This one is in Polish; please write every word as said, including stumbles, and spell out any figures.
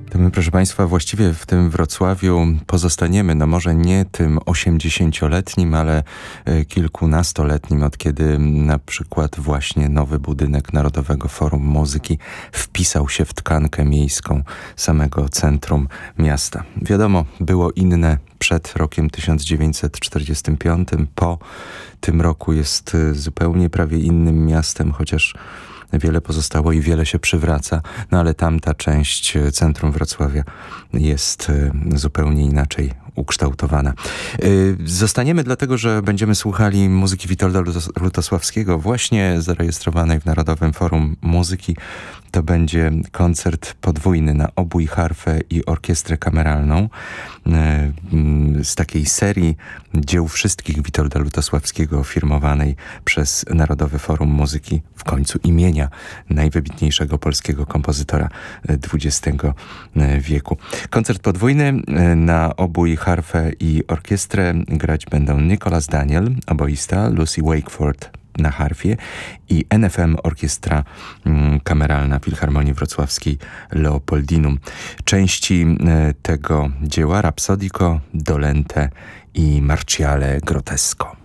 To my, proszę Państwa, właściwie w tym Wrocławiu pozostaniemy, no może nie tym osiemdziesięcioletnim, ale kilkunastoletnim, od kiedy na przykład właśnie nowy budynek Narodowego Forum Muzyki wpisał się w tkankę miejską samego centrum miasta. Wiadomo, było inne przed rokiem tysiąc dziewięćset czterdziestym piątym, po tym roku jest zupełnie prawie innym miastem, chociaż wiele pozostało i wiele się przywraca, no ale tamta część centrum Wrocławia jest zupełnie inaczej ukształtowana. Zostaniemy dlatego, że będziemy słuchali muzyki Witolda Lutosławskiego, właśnie zarejestrowanej w Narodowym Forum Muzyki. To będzie koncert podwójny na obój, harfę i orkiestrę kameralną z takiej serii dzieł wszystkich Witolda Lutosławskiego, firmowanej przez Narodowe Forum Muzyki, w końcu imienia najwybitniejszego polskiego kompozytora dwudziestego wieku. Koncert podwójny na obój, harfę i orkiestrę grać będą Nicholas Daniel, oboista, Lucy Wakeford na harfie i N F M Orkiestra Kameralna Filharmonii Wrocławskiej Leopoldinum. Części tego dzieła Rapsodico, Dolente i Marciale Grottesco.